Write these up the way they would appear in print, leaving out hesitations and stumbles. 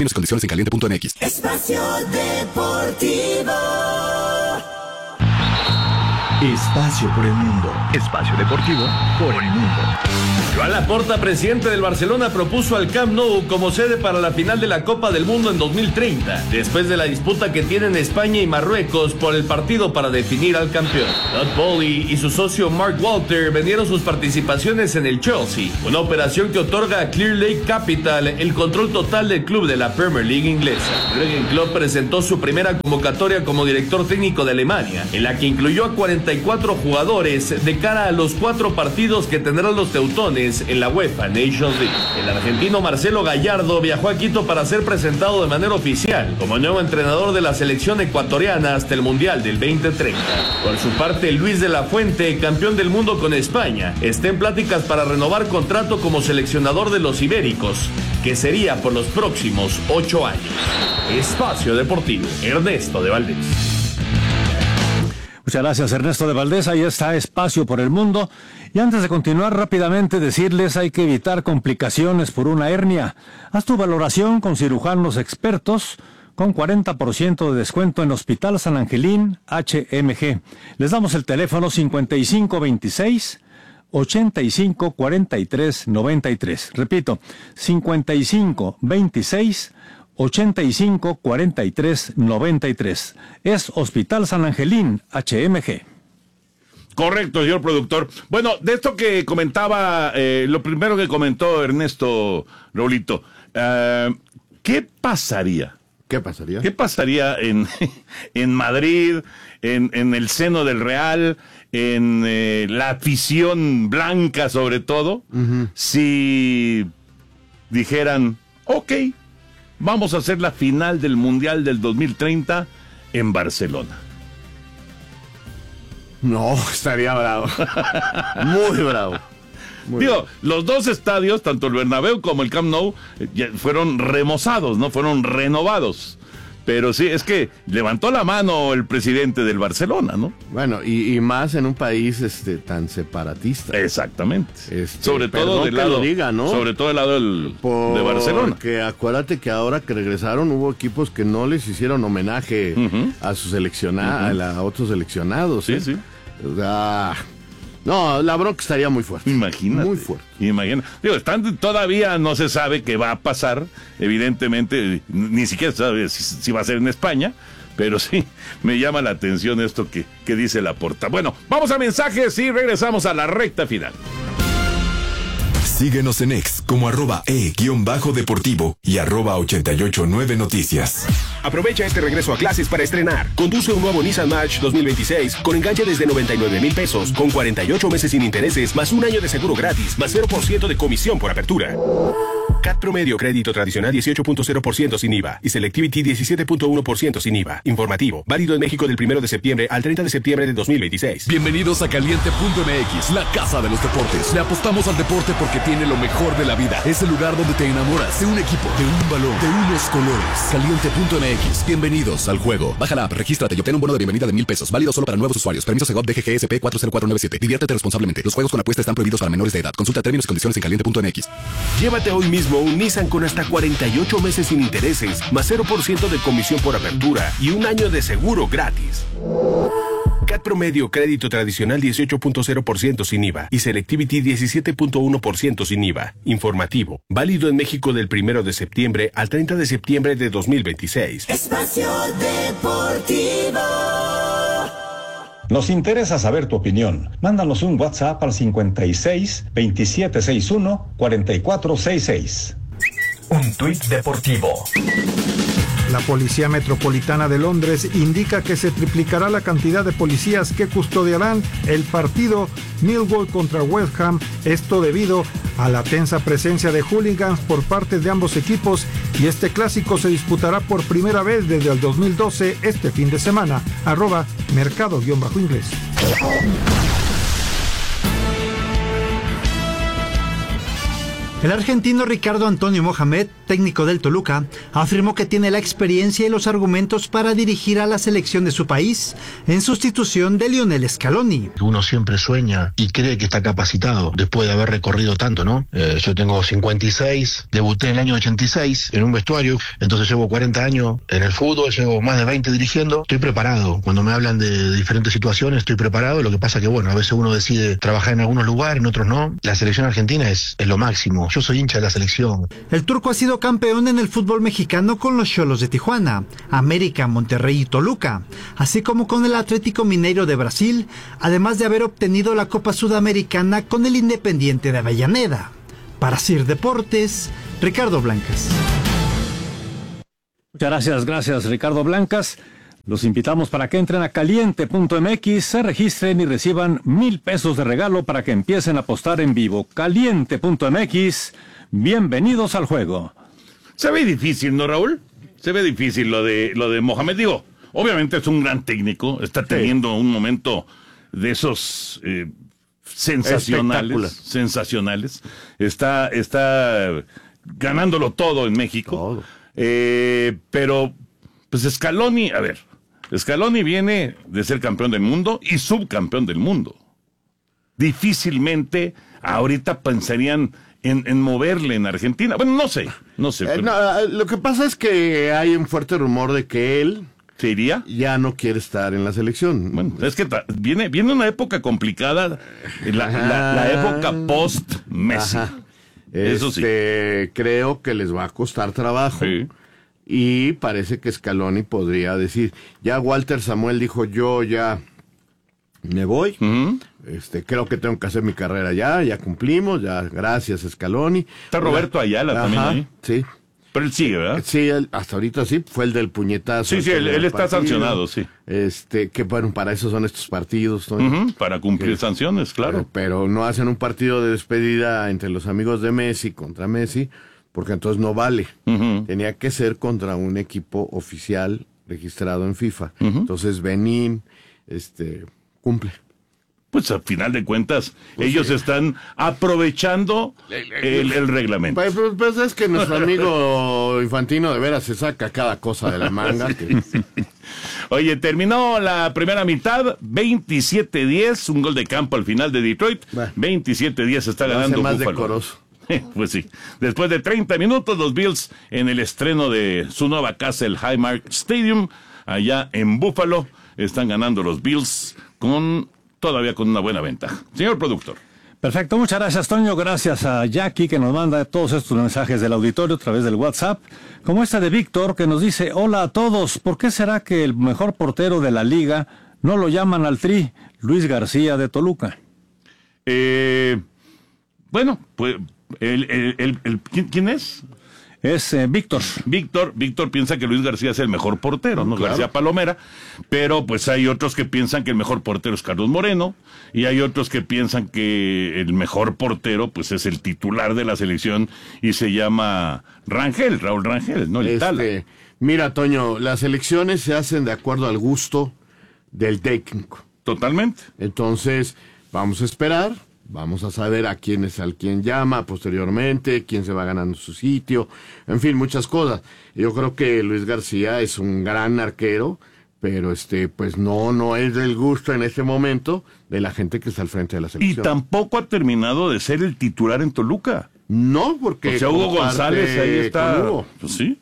Términos y condiciones en caliente.mx. Espacio Deportivo. Espacio por el mundo. Espacio deportivo por el mundo. Joan Laporta, presidente del Barcelona, propuso al Camp Nou como sede para la final de la Copa del Mundo en 2030, después de la disputa que tienen España y Marruecos por el partido para definir al campeón. Todd Boehly y su socio Mark Walter vendieron sus participaciones en el Chelsea, una operación que otorga a Clear Lake Capital el control total del club de la Premier League inglesa. Jürgen Klopp presentó su primera convocatoria como director técnico de Alemania, en la que incluyó a 44 jugadores de cara a los 4 partidos que tendrán los teutones en la UEFA Nations League. El argentino Marcelo Gallardo viajó a Quito para ser presentado de manera oficial como nuevo entrenador de la selección ecuatoriana hasta el Mundial del 2030. Por su parte, Luis de la Fuente, campeón del mundo con España, está en pláticas para renovar contrato como seleccionador de los ibéricos, que sería por los próximos 8 años. Espacio Deportivo, Ernesto de Valdés. Muchas gracias, Ernesto de Valdés. Ahí está Espacio por el Mundo. Y antes de continuar, rápidamente decirles, hay que evitar complicaciones por una hernia. Haz tu valoración con cirujanos expertos con 40% de descuento en Hospital San Angelín HMG. Les damos el teléfono 5526-854393. Repito, 5526-854393. Es Hospital San Angelín HMG. Correcto, señor productor. Bueno, de esto que comentaba, lo primero que comentó Ernesto Raulito, ¿qué pasaría? ¿Qué pasaría? ¿Qué pasaría en Madrid, en el seno del Real, en la afición blanca sobre todo, si dijeran, ok, vamos a hacer la final del Mundial del 2030 en Barcelona? No, estaría bravo. Muy bravo. Digo, los dos estadios, tanto el Bernabéu como el Camp Nou, fueron remozados, ¿no? Fueron renovados. Pero sí, es que levantó la mano el presidente del Barcelona, ¿no? Bueno, y más en un país tan separatista. Exactamente. Sobre todo del lado, ¿no? Sobre todo del lado de Barcelona. Porque acuérdate que ahora que regresaron hubo equipos que no les hicieron homenaje a sus a otros seleccionados. Sí, sí. O sea, no, la bronca estaría muy fuerte. Imagínate. Muy fuerte. Digo, todavía no se sabe qué va a pasar. Evidentemente, ni siquiera se sabe si va a ser en España. Pero sí, me llama la atención esto que dice Laporta. Bueno, vamos a mensajes y regresamos a la recta final. Síguenos en X como @e_deportivo y @889noticias. Aprovecha este regreso a clases para estrenar. Conduce un nuevo Nissan March 2026 con enganche desde 99,000 pesos, con 48 meses sin intereses, más un año de seguro gratis, más 0% de comisión por apertura. CAT promedio crédito tradicional 18.0% sin IVA y Selectivity 17.1% sin IVA. Informativo. Válido en México del 1 de septiembre al 30 de septiembre de 2026. Bienvenidos a Caliente.mx, la casa de los deportes. Le apostamos al deporte porque tiene lo mejor de la vida. Es el lugar donde te enamoras de un equipo, de un balón, de unos colores. Caliente.mx. Bienvenidos al juego. Baja la app, regístrate y obtén un bono de bienvenida de 1,000 pesos. Válido solo para nuevos usuarios. Permiso Segov DGGSP 40497. Diviértete responsablemente. Los juegos con apuesta están prohibidos para menores de edad. Consulta términos y condiciones en Caliente.mx. Llévate hoy mismo un Nissan con hasta 48 meses sin intereses, más 0% de comisión por apertura y un año de seguro gratis. CAT promedio crédito tradicional 18.0% sin IVA y Selectivity 17.1% sin IVA. Informativo. Válido en México del 1 de septiembre al 30 de septiembre de 2026. Espacio Deportivo. Nos interesa saber tu opinión. Mándanos un WhatsApp al 56 2761 4466. Un tuit deportivo. La Policía Metropolitana de Londres indica que se triplicará la cantidad de policías que custodiarán el partido Millwall contra West Ham, esto debido a la tensa presencia de hooligans por parte de ambos equipos, y este clásico se disputará por primera vez desde el 2012 este fin de semana. @mercado_inglés. El argentino Ricardo Antonio Mohamed, técnico del Toluca, afirmó que tiene la experiencia y los argumentos para dirigir a la selección de su país en sustitución de Lionel Scaloni. Uno siempre sueña y cree que está capacitado después de haber recorrido tanto, ¿no? Yo tengo 56, debuté en el año 86 en un vestuario, entonces llevo 40 años en el fútbol, llevo más de 20 dirigiendo. Estoy preparado. Cuando me hablan de diferentes situaciones, estoy preparado. Lo que pasa que, bueno, a veces uno decide trabajar en algunos lugares, en otros no. La selección argentina es lo máximo. Yo soy hincha de la selección. El turco ha sido campeón en el fútbol mexicano con los Xolos de Tijuana, América, Monterrey y Toluca, así como con el Atlético Mineiro de Brasil, además de haber obtenido la Copa Sudamericana con el Independiente de Avellaneda. Para Sir Deportes, Ricardo Blancas. Muchas gracias Ricardo Blancas. Los invitamos para que entren a caliente.mx, se registren y reciban 1,000 pesos de regalo para que empiecen a apostar en vivo. Caliente.mx, bienvenidos al juego. Se ve difícil, ¿no, Raúl? Se ve difícil lo de Mohamed. Digo, obviamente es un gran técnico, está teniendo un momento de esos sensacionales. Está ganándolo todo en México. Pero, pues Scaloni viene de ser campeón del mundo y subcampeón del mundo. Difícilmente ahorita pensarían en moverle en Argentina. Bueno, no sé. Lo que pasa es que hay un fuerte rumor de que él ¿se iría? Ya no quiere estar en la selección. Bueno, es que viene una época complicada, la época post-Messi. Eso sí. Creo que les va a costar trabajo. Sí. Y parece que Scaloni podría decir, ya Walter Samuel dijo, yo ya me voy, creo que tengo que hacer mi carrera ya cumplimos, ya gracias Scaloni. Está Roberto Ayala también ahí. Sí. Pero él sigue, ¿verdad? Sí, hasta ahorita sí, fue el del puñetazo. Sí, él está sancionado, sí. Que bueno, para eso son estos partidos, ¿no? Para cumplir sanciones, claro. Pero no hacen un partido de despedida entre los amigos de Messi contra Messi, porque entonces no vale. Tenía que ser contra un equipo oficial registrado en FIFA. Entonces Benín, cumple. Pues al final de cuentas, ellos están aprovechando el reglamento. Pues es que nuestro amigo Infantino de veras se saca cada cosa de la manga. Oye, terminó la primera mitad, 27-10, un gol de campo al final de Detroit. 27-10 está ganando más Buffalo. Decoroso. Pues sí. Después de 30 minutos, los Bills en el estreno de su nueva casa, el Highmark Stadium, allá en Buffalo, están ganando los Bills todavía con una buena ventaja. Señor productor. Perfecto, muchas gracias, Toño. Gracias a Jackie, que nos manda todos estos mensajes del auditorio a través del WhatsApp. Como este de Víctor, que nos dice, hola a todos, ¿por qué será que el mejor portero de la liga no lo llaman al Tri? Luis García de Toluca. Bueno, pues, ¿quién es? Es Víctor. Víctor piensa que Luis García es el mejor portero, ¿no? Claro. García Palomera, pero pues hay otros que piensan que el mejor portero es Carlos Moreno, y hay otros que piensan que el mejor portero pues es el titular de la selección y se llama Raúl Rangel, ¿no? El Tala. Mira, Toño, las elecciones se hacen de acuerdo al gusto del técnico. Totalmente. Entonces, vamos a esperar. Vamos a saber al quién llama posteriormente, quién se va ganando su sitio, en fin, muchas cosas. Yo creo que Luis García es un gran arquero, pero pues no es del gusto en este momento de la gente que está al frente de la selección. Y tampoco ha terminado de ser el titular en Toluca. No, porque... O sea, Hugo González ahí está. Pues sí.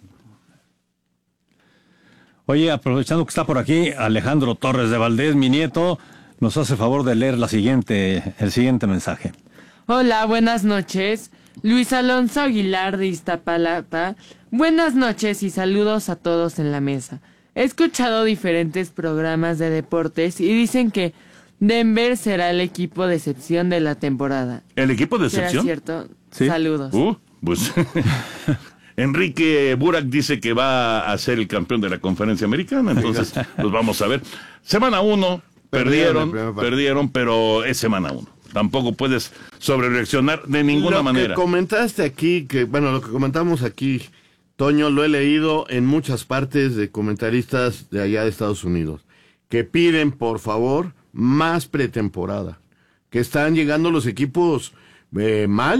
Oye, aprovechando que está por aquí Alejandro Torres de Valdés, mi nieto, nos hace favor de leer el siguiente mensaje. Hola, buenas noches. Luis Alonso Aguilar de Iztapalapa. Buenas noches y saludos a todos en la mesa. He escuchado diferentes programas de deportes y dicen que Denver será el equipo de excepción de la temporada. ¿El equipo de excepción? ¿Será cierto? ¿Sí? Saludos. Pues Enrique Burak dice que va a ser el campeón de la Conferencia Americana, entonces pues vamos a ver. Semana 1. Perdieron, pero es semana 1. Tampoco puedes sobrereaccionar de ninguna manera. Lo que comentaste aquí, lo que comentamos aquí, Toño, lo he leído en muchas partes de comentaristas de allá de Estados Unidos, que piden, por favor, más pretemporada, que están llegando los equipos mal.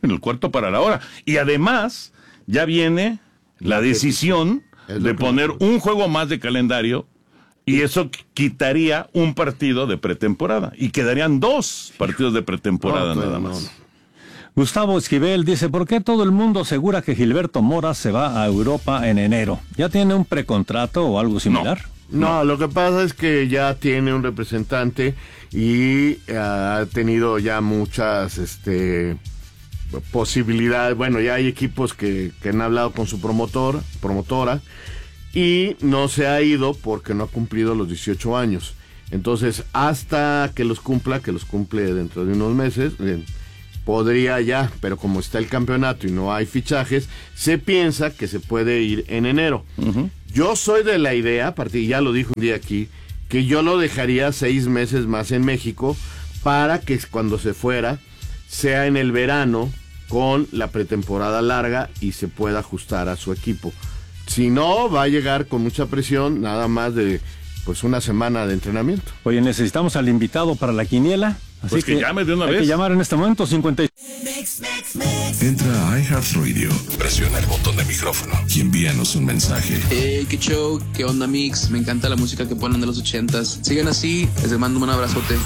en el cuarto para la hora. Y además, ya viene la decisión de poner un juego más de calendario, y eso quitaría un partido de pretemporada. Y quedarían 2 partidos de pretemporada nada más. Gustavo Esquivel dice, ¿por qué todo el mundo asegura que Gilberto Mora se va a Europa en enero? ¿Ya tiene un precontrato o algo similar? No, lo que pasa es que ya tiene un representante y ha tenido ya muchas posibilidades. Bueno, ya hay equipos que han hablado con su promotora, y no se ha ido porque no ha cumplido los 18 años. Entonces, hasta que los cumple dentro de unos meses, podría ya, pero como está el campeonato y no hay fichajes, se piensa que se puede ir en enero. Uh-huh. Yo soy de la idea, ya lo dije un día aquí, que yo lo dejaría 6 meses más en México para que cuando se fuera sea en el verano con la pretemporada larga y se pueda ajustar a su equipo. Si no, va a llegar con mucha presión, nada más de una semana de entrenamiento. Oye, necesitamos al invitado para la quiniela. Así pues que llame de una vez. Hay que llamar en este momento, 50. Entra a iHeartRadio, presiona el botón de micrófono y envíanos un mensaje. Qué show, qué onda Mix, me encanta la música que ponen de los 80s. Sigan así, les mando un abrazote.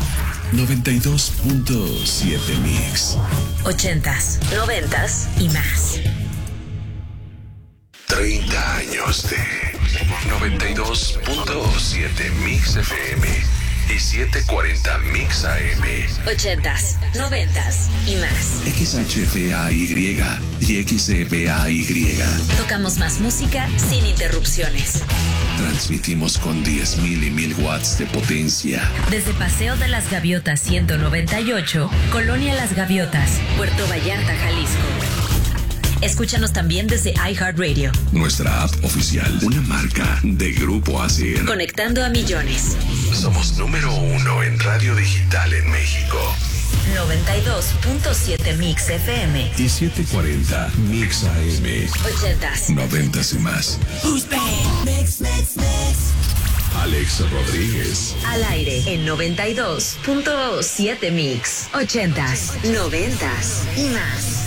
92.7 Mix. 80s, 90s y más. 30 años de 92.7 Mix FM y 740 Mix AM. 80s, 90s y más. XHFAY y XEPAY. Tocamos más música sin interrupciones. Transmitimos con 10.000 y 1,000 watts de potencia. Desde Paseo de las Gaviotas 198, Colonia Las Gaviotas, Puerto Vallarta, Jalisco. Escúchanos también desde iHeartRadio. Nuestra app oficial, una marca de Grupo ASIR. Conectando a millones. Somos número 1 en radio digital en México. 92.7 Mix FM. Y 740 Mix AM. 80s. 90s y más. Mix. Alex Rodríguez. Al aire en 92.7 Mix. 80s, 90s y más.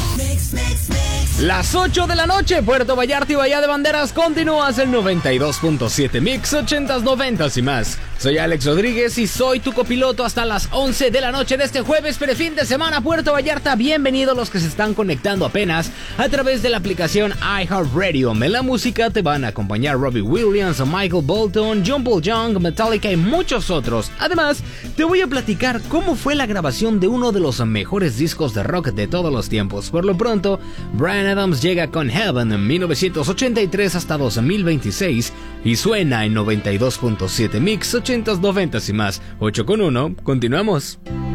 Las 8 de la noche, Puerto Vallarta y Bahía de Banderas, continúas el 92.7 Mix, 80s, 90s y más. Soy Alex Rodríguez y soy tu copiloto hasta las 11 de la noche de este jueves, pero fin de semana, Puerto Vallarta. Bienvenidos los que se están conectando apenas a través de la aplicación iHeartRadio. En la música te van a acompañar Robbie Williams, Michael Bolton, John Paul Young, Metallica y muchos otros. Además, te voy a platicar cómo fue la grabación de uno de los mejores discos de rock de todos los tiempos. Por lo pronto, Bryan Adams llega con Heaven en 1983 hasta 2026 y suena en 92.7 Mix, 80s, 90s y más. 8 con 1, continuamos.